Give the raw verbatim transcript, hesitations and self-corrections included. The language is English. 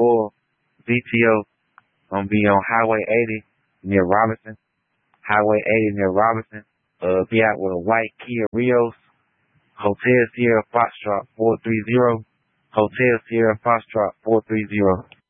four Z T O. Gonna be on Highway eighty near Robinson. Highway eighty near Robinson. Uh, be out with a white Kia Rios. Hotel Sierra Foxtrot four three zero. Hotel Sierra Foxtrot four three zero.